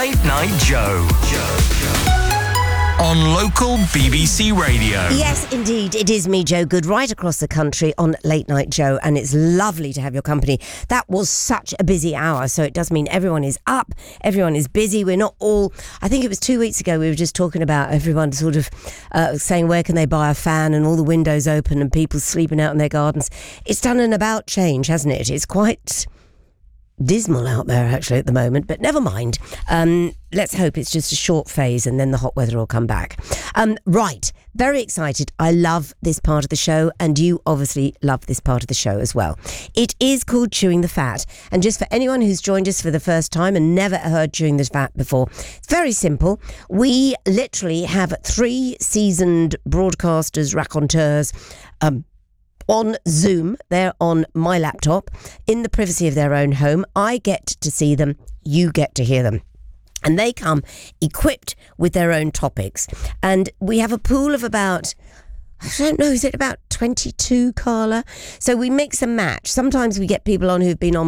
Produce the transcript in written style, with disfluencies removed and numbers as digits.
Late Night Joe. On local BBC radio. Yes, indeed. It is me, Joe Good, right across the country on Late Night Joe, and it's lovely to have your company. That was such a busy hour, so it does mean everyone is up, everyone is busy. We're not all... I think it was 2 weeks ago we were just talking about everyone sort of saying where can they buy a fan and all the windows open and people sleeping out in their gardens. It's done an about change, hasn't it? It's quite... dismal out there actually at the moment, but never mind. Let's hope it's just a short phase and then the hot weather will come back. Right, very excited. I love this part of the show, and you obviously love this part of the show as well. It is called Chewing the Fat, and just for anyone who's joined us for the first time and never heard Chewing the Fat before, it's very simple. We literally have 3 seasoned broadcasters, raconteurs, on Zoom. They're on my laptop in the privacy of their own home. I get to see them, you get to hear them. And they come equipped with their own topics. And we have a pool of about, I don't know, is it about 22, Carla? So we mix and match. Sometimes we get people on who've been on